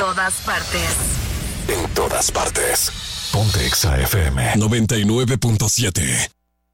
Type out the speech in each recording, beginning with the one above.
todas partes. En todas partes. Ponte Exa FM 99.7.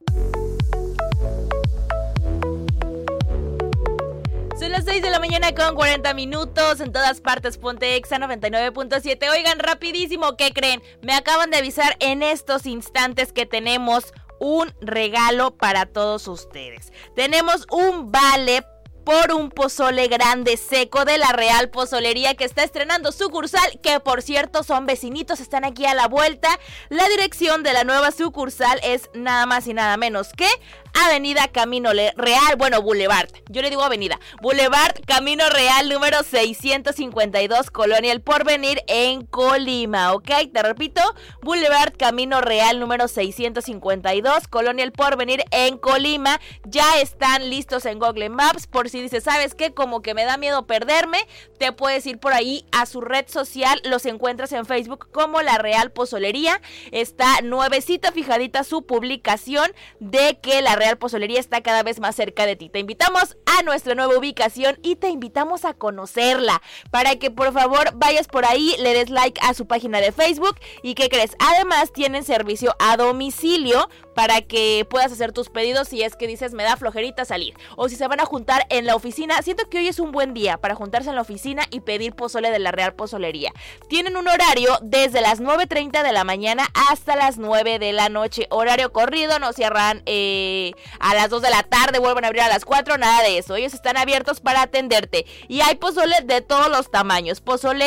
Son las 6 de la mañana con 40 minutos. En todas partes, ponte Exa 99.7. Oigan, rapidísimo, ¿qué creen? Me acaban de avisar en estos instantes que tenemos un regalo para todos ustedes. Tenemos un vale por un pozole grande seco de la Real Pozolería, que está estrenando sucursal, que por cierto son vecinitos, están aquí a la vuelta. La dirección de la nueva sucursal es nada más y nada menos que Avenida Camino Real, bueno, Boulevard, yo le digo Avenida, Boulevard Camino Real número 652, Colonia El Porvenir, en Colima, ¿ok? Te repito, Boulevard Camino Real número 652, Colonia El Porvenir, en Colima. Ya están listos en Google Maps, por si dices, ¿sabes qué? Como que me da miedo perderme, te puedes ir por ahí a su red social, los encuentras en Facebook como La Real Pozolería. Está nuevecita, fijadita su publicación de que la Real Pozolería está cada vez más cerca de ti. Te invitamos a nuestra nueva ubicación y te invitamos a conocerla, para que por favor vayas por ahí, le des like a su página de Facebook. ¿Y qué crees? Además tienen servicio a domicilio para que puedas hacer tus pedidos si es que dices me da flojerita salir, o si se van a juntar en la oficina. Siento que hoy es un buen día para juntarse en la oficina y pedir pozole de la Real Pozolería. Tienen un horario desde las 9:30 de la mañana hasta las 9 de la noche, horario corrido, no cierran a las 2 de la tarde, vuelven a abrir a las 4, nada de eso. Ellos están abiertos para atenderte y hay pozole de todos los tamaños, pozole